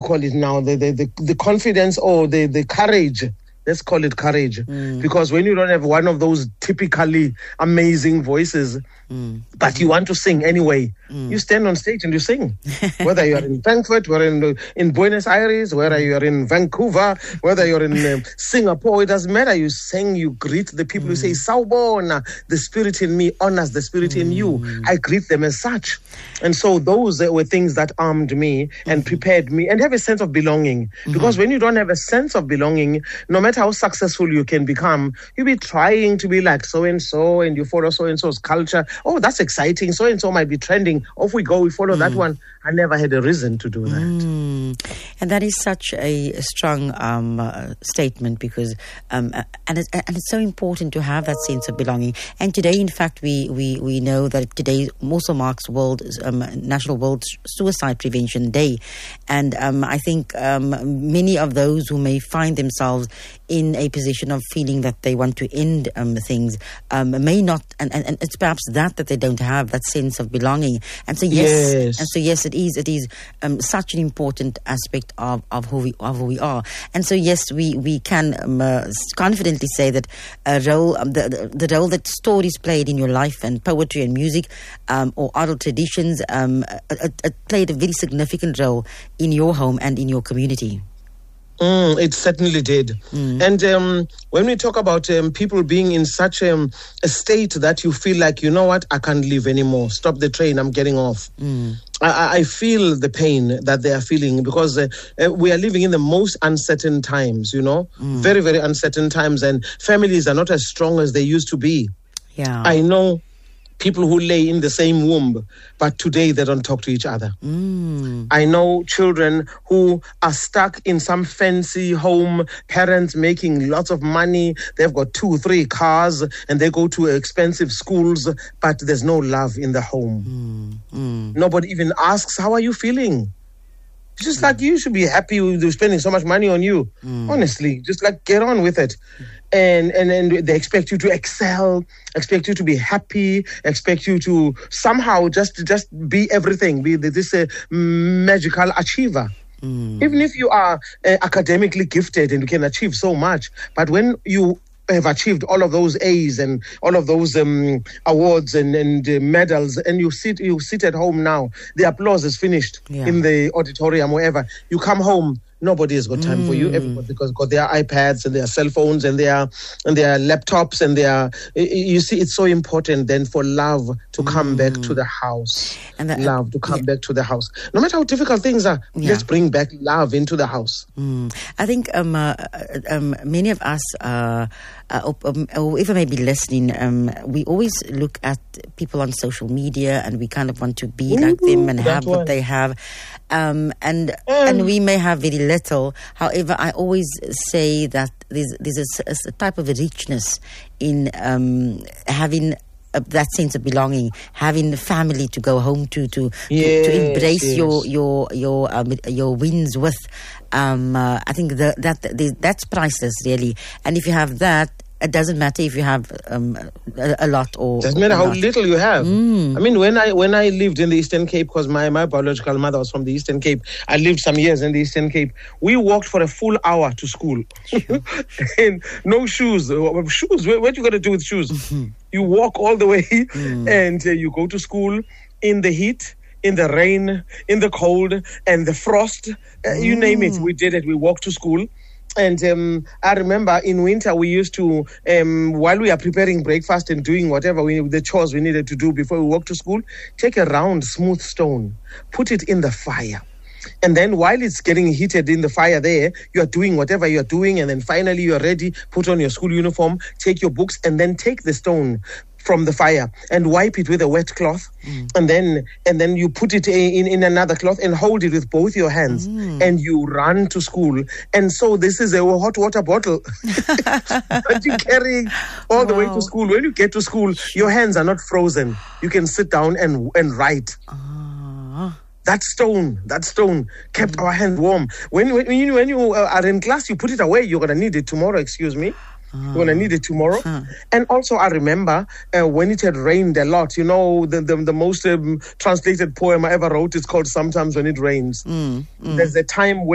call it now? The confidence or the courage. Let's call it courage. Because when you don't have one of those typically amazing voices, but you want to sing anyway, you stand on stage and you sing. Whether you're in Frankfurt, whether in Buenos Aires, whether you're in Vancouver, whether you're in Singapore, it doesn't matter. You sing, you greet the people, you say, Sawubona, the spirit in me honors the spirit in you. I greet them as such. And so those were things that armed me and prepared me and have a sense of belonging. Because when you don't have a sense of belonging, no matter how successful you can become, you'll be trying to be like so-and-so and you follow so-and-so's culture. Oh, that's exciting. So-and-so might be trending. Off we go. We follow that one. I never had a reason to do that. And that is such a strong statement because, and it's so important to have that sense of belonging. And today, in fact, we know that today also marks National World Suicide Prevention Day. And I think many of those who may find themselves in a position of feeling that they want to end things may not, and it's perhaps that they don't have that sense of belonging. And so yes, it is such an important aspect of who we are. And so yes, we can confidently say that the role that stories played in your life and poetry and music or oral traditions it played a very significant role in your home and in your community. It certainly did. And when we talk about people being in such a state that you feel like, you know what, I can't live anymore. Stop the train, I'm getting off. I feel the pain that they are feeling because we are living in the most uncertain times, very, very uncertain times. And families are not as strong as they used to be. Yeah, I know people who lay in the same womb, but today they don't talk to each other. I know children who are stuck in some fancy home, parents making lots of money, they've got 2-3 cars, and they go to expensive schools, but there's no love in the home. Nobody even asks, how are you feeling? Just like you should be happy with spending so much money on you. Honestly, just like get on with it. And they expect you to excel, expect you to be happy, expect you to somehow just be everything, be this magical achiever. Even if you are academically gifted and you can achieve so much, but when you have achieved all of those A's and all of those awards and medals, and you sit at home now, the applause is finished in the auditorium, wherever. You come home, nobody has got time for you. Everybody's got their iPads and their cell phones and their laptops and you see, it's so important then for love to come back to the house. And love to come back to the house. No matter how difficult things are, let's bring back love into the house. I think many of us, whoever may be listening, we always look at people on social media and we kind of want to be like them and have what they have. And we may have very little. However, I always say that there's a type of a richness in having that sense of belonging, having the family to go home to embrace your wins with. I think that's priceless, really. And if you have that, it doesn't matter if you have a lot or doesn't matter how little you have. I mean, when I lived in the Eastern Cape, because my biological mother was from the Eastern Cape, I lived some years in the Eastern Cape. We walked for a full hour to school, and no shoes. Shoes? What you got to do with shoes? You walk all the way, and you go to school in the heat, in the rain, in the cold, and the frost. You name it, we did it. We walked to school. And I remember in winter we used to, while we are preparing breakfast and doing whatever the chores we needed to do before we walked to school, take a round smooth stone, put it in the fire. And then while it's getting heated in the fire there, you are doing whatever you're doing. And then finally you're ready, put on your school uniform, take your books, and then take the stone from the fire and wipe it with a wet cloth, and then you put it in another cloth and hold it with both your hands, and you run to school. And so this is a hot water bottle that you carry all the way to school. When you get to school, your hands are not frozen. You can sit down and write. That stone kept our hands warm. When you are in class, you put it away. You're gonna need it tomorrow. Excuse me. When I need it tomorrow. And also I remember when it had rained a lot, the most translated poem I ever wrote is called Sometimes When It Rains. There's a time where